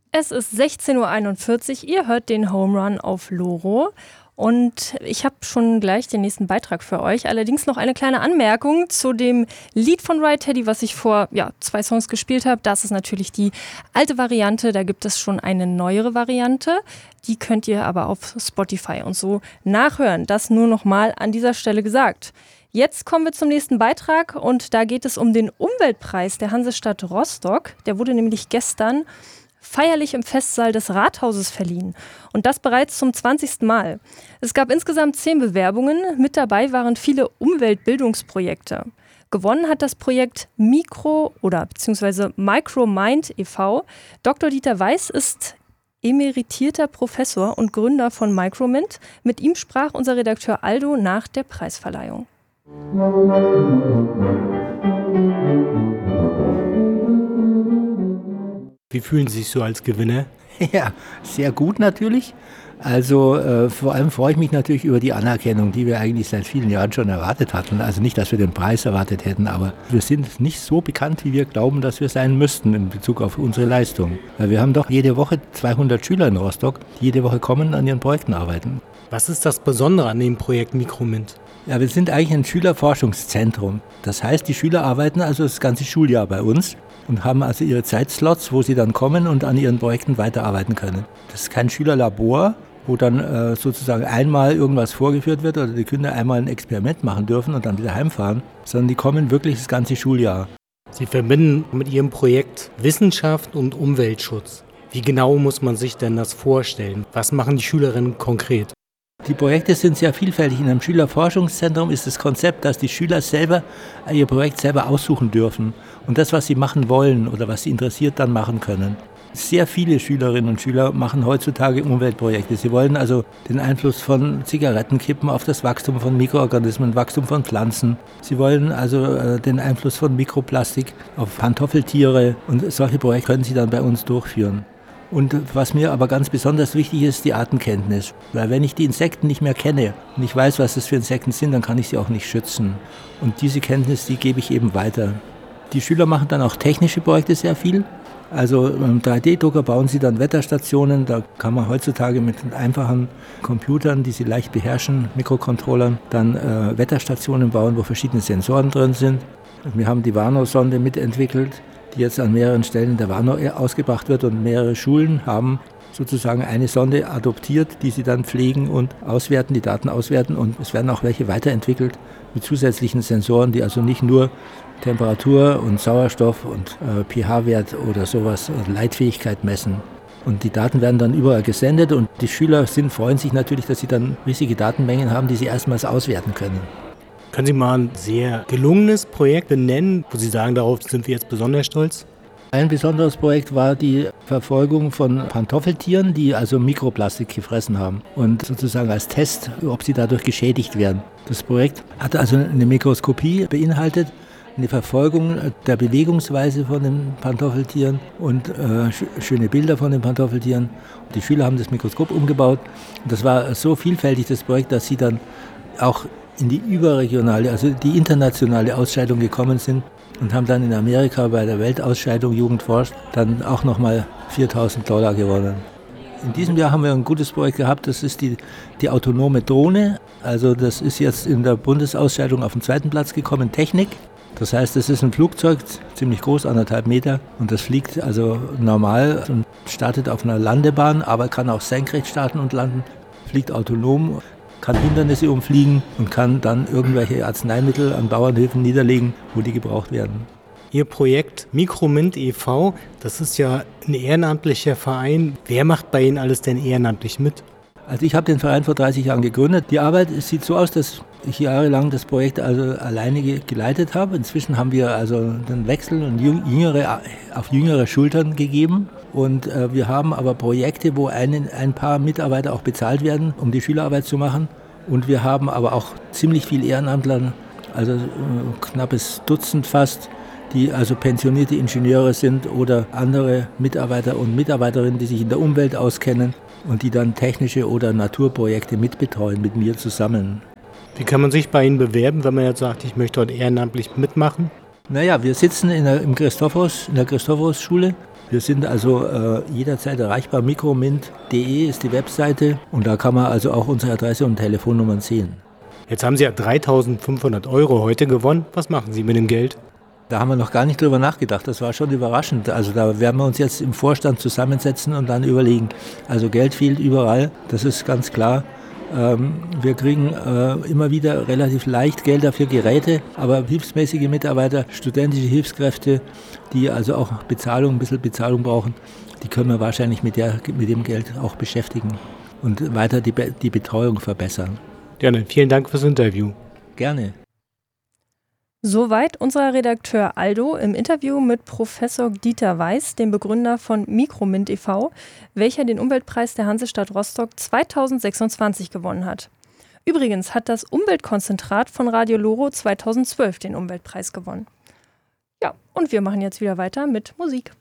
Es ist 16:41 Uhr, ihr hört den Home Run auf Loro und ich habe schon gleich den nächsten Beitrag für euch. Allerdings noch eine kleine Anmerkung zu dem Lied von Right Teddy, was ich vor 2 Songs gespielt habe. Das ist natürlich die alte Variante, da gibt es schon eine neuere Variante. Die könnt ihr aber auf Spotify und so nachhören. Das nur noch mal an dieser Stelle gesagt. Jetzt kommen wir zum nächsten Beitrag und da geht es um den Umweltpreis der Hansestadt Rostock. Der wurde nämlich gestern feierlich im Festsaal des Rathauses verliehen. Und das bereits zum 20. Mal. Es gab insgesamt 10 Bewerbungen. Mit dabei waren viele Umweltbildungsprojekte. Gewonnen hat das Projekt beziehungsweise Micromind e.V. Dr. Dieter Weiß ist emeritierter Professor und Gründer von Micromind. Mit ihm sprach unser Redakteur Aldo nach der Preisverleihung. Wie fühlen Sie sich so als Gewinner? Ja, sehr gut natürlich. Also vor allem freue ich mich natürlich über die Anerkennung, die wir eigentlich seit vielen Jahren schon erwartet hatten. Also nicht, dass wir den Preis erwartet hätten, aber wir sind nicht so bekannt, wie wir glauben, dass wir sein müssten in Bezug auf unsere Leistung. Weil wir haben doch jede Woche 200 Schüler in Rostock, die jede Woche kommen und an ihren Projekten arbeiten. Was ist das Besondere an dem Projekt Micromind? Ja, wir sind eigentlich ein Schülerforschungszentrum. Das heißt, die Schüler arbeiten also das ganze Schuljahr bei uns und haben also ihre Zeitslots, wo sie dann kommen und an ihren Projekten weiterarbeiten können. Das ist kein Schülerlabor, wo dann sozusagen einmal irgendwas vorgeführt wird oder die Kinder einmal ein Experiment machen dürfen und dann wieder heimfahren, sondern die kommen wirklich das ganze Schuljahr. Sie verbinden mit Ihrem Projekt Wissenschaft und Umweltschutz. Wie genau muss man sich denn das vorstellen? Was machen die Schülerinnen konkret? Die Projekte sind sehr vielfältig. In einem Schülerforschungszentrum ist das Konzept, dass die Schüler selber ihr Projekt selber aussuchen dürfen und das, was sie machen wollen oder was sie interessiert, dann machen können. Sehr viele Schülerinnen und Schüler machen heutzutage Umweltprojekte. Sie wollen also den Einfluss von Zigarettenkippen auf das Wachstum von Mikroorganismen, Wachstum von Pflanzen. Sie wollen also den Einfluss von Mikroplastik auf Pantoffeltiere und solche Projekte können sie dann bei uns durchführen. Und was mir aber ganz besonders wichtig ist, die Artenkenntnis. Weil wenn ich die Insekten nicht mehr kenne und ich weiß, was das für Insekten sind, dann kann ich sie auch nicht schützen. Und diese Kenntnis, die gebe ich eben weiter. Die Schüler machen dann auch technische Projekte sehr viel. Also im 3D-Drucker bauen sie dann Wetterstationen. Da kann man heutzutage mit einfachen Computern, die sie leicht beherrschen, Mikrocontrollern, dann Wetterstationen bauen, wo verschiedene Sensoren drin sind. Wir haben die Warnow-Sonde mitentwickelt, die jetzt an mehreren Stellen in der Warnow ausgebracht wird und mehrere Schulen haben sozusagen eine Sonde adoptiert, die sie dann pflegen und auswerten, die Daten auswerten und es werden auch welche weiterentwickelt mit zusätzlichen Sensoren, die also nicht nur Temperatur und Sauerstoff und pH-Wert oder sowas, Leitfähigkeit messen. Und die Daten werden dann überall gesendet und die Schüler freuen sich natürlich, dass sie dann riesige Datenmengen haben, die sie erstmals auswerten können. Können Sie mal ein sehr gelungenes Projekt benennen, wo Sie sagen, darauf sind wir jetzt besonders stolz? Ein besonderes Projekt war die Verfolgung von Pantoffeltieren, die also Mikroplastik gefressen haben und sozusagen als Test, ob sie dadurch geschädigt werden. Das Projekt hat also eine Mikroskopie beinhaltet, eine Verfolgung der Bewegungsweise von den Pantoffeltieren und schöne Bilder von den Pantoffeltieren. Die Schüler haben das Mikroskop umgebaut und das war so vielfältig, das Projekt, dass sie dann auch in die überregionale, also die internationale Ausscheidung gekommen sind und haben dann in Amerika bei der Weltausscheidung Jugend forscht dann auch nochmal $4.000 gewonnen. In diesem Jahr haben wir ein gutes Projekt gehabt, das ist die autonome Drohne. Also das ist jetzt in der Bundesausscheidung auf den 2. Platz gekommen, Technik. Das heißt, es ist ein Flugzeug, ziemlich groß, 1,5 Meter und das fliegt also normal und startet auf einer Landebahn, aber kann auch senkrecht starten und landen, fliegt autonom, kann Hindernisse umfliegen und kann dann irgendwelche Arzneimittel an Bauernhöfen niederlegen, wo die gebraucht werden. Ihr Projekt Micromind e.V., das ist ja ein ehrenamtlicher Verein. Wer macht bei Ihnen alles denn ehrenamtlich mit? Also ich habe den Verein vor 30 Jahren gegründet. Die Arbeit sieht so aus, dass ich jahrelang das Projekt also alleine geleitet habe. Inzwischen haben wir also den Wechsel und auf jüngere Schultern gegeben. Und wir haben aber Projekte, wo ein paar Mitarbeiter auch bezahlt werden, um die Schülerarbeit zu machen. Und wir haben aber auch ziemlich viel Ehrenamtler, also knappes Dutzend fast, die also pensionierte Ingenieure sind oder andere Mitarbeiter und Mitarbeiterinnen, die sich in der Umwelt auskennen und die dann technische oder Naturprojekte mitbetreuen mit mir zusammen. Wie kann man sich bei Ihnen bewerben, wenn man jetzt sagt, ich möchte dort ehrenamtlich mitmachen? Naja, wir sitzen in der Christophorus-Schule. Wir sind also jederzeit erreichbar. mikromint.de ist die Webseite und da kann man also auch unsere Adresse und Telefonnummern sehen. Jetzt haben Sie ja 3.500 € heute gewonnen. Was machen Sie mit dem Geld? Da haben wir noch gar nicht drüber nachgedacht. Das war schon überraschend. Also da werden wir uns jetzt im Vorstand zusammensetzen und dann überlegen. Also Geld fehlt überall, das ist ganz klar. Wir kriegen immer wieder relativ leicht Gelder für Geräte, aber hilfsmäßige Mitarbeiter, studentische Hilfskräfte, die also auch ein bisschen Bezahlung brauchen, die können wir wahrscheinlich mit dem Geld auch beschäftigen und weiter die Betreuung verbessern. Ja, dann vielen Dank fürs Interview. Gerne. Soweit unser Redakteur Aldo im Interview mit Professor Dieter Weiß, dem Begründer von Mikromint e.V., welcher den Umweltpreis der Hansestadt Rostock 2026 gewonnen hat. Übrigens hat das Umweltkonzentrat von Radio Loro 2012 den Umweltpreis gewonnen. Ja, und wir machen jetzt wieder weiter mit Musik.